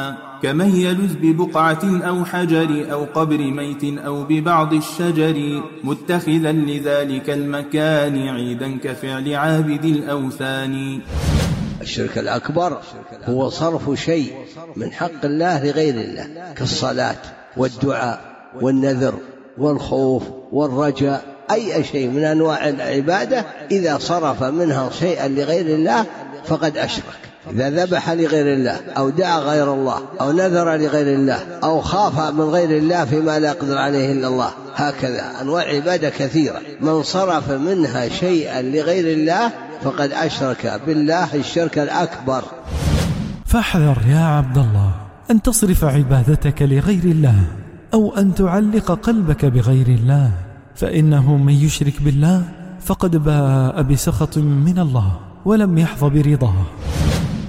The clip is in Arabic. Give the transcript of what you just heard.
كمن يلذ ببقعة أو حجر أو قبر ميت أو ببعض الشجر متخذا لذلك المكان عيدا كفعل عابد الأوثان. الشرك الأكبر هو صرف شيء من حق الله لغير الله، كالصلاة والدعاء والنذر والخوف والرجاء، أي شيء من أنواع العبادة إذا صرف منها شيئا لغير الله فقد أشرك. إذا ذبح لغير الله أو دعا غير الله أو نذر لغير الله أو خاف من غير الله فيما لا يقدر عليه إلا الله، هكذا أنواع عبادة كثيرة، من صرف منها شيئا لغير الله فقد أشرك بالله الشرك الأكبر. فاحذر يا عبد الله أن تصرف عبادتك لغير الله أو أن تعلق قلبك بغير الله، فإنه من يشرك بالله فقد باء بسخط من الله ولم يحظ برضاه.